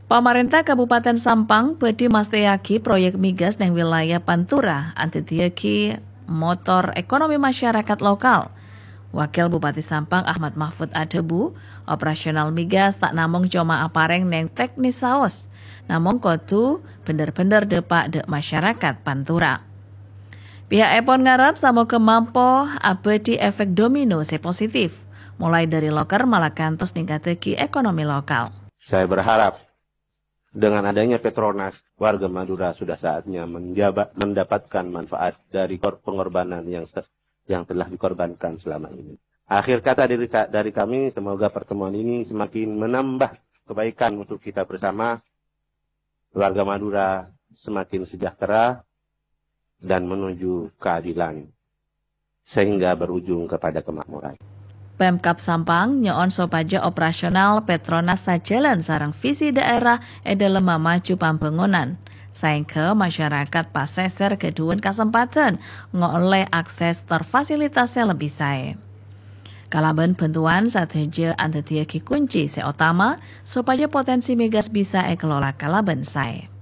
Pemerintah Kabupaten Sampang bedi masteyaki proyek migas neng wilayah Pantura antitiaki motor ekonomi masyarakat lokal. Wakil Bupati Sampang Ahmad Mahfud Adebu, operasional migas tak namung cuma apareng neng teknis saos, namung kotu bener-bener depak dek masyarakat Pantura. Pihak Epon ngarap samo kemampo abadi efek domino se positif, mulai dari loker malah kantos ningkateki ekonomi lokal. Saya berharap dengan adanya Petronas, warga Madura sudah saatnya mendapatkan manfaat dari pengorbanan yang telah dikorbankan selama ini. Akhir kata dari kami, semoga pertemuan ini semakin menambah kebaikan untuk kita bersama. Warga Madura semakin sejahtera dan menuju keadilan, sehingga berujung kepada kemakmuran. Pemkab Sampang nyoon sopaja operasional Petronas sajalan sarang visi daerah dalam maju pambangunan. Sehingga masyarakat paseser kedua kesempatan ngoleh akses terfasilitasnya lebih saya. Kalaban bantuan sateja antetiaki kunci seutama supaya potensi migas bisa kelola kalaban saya.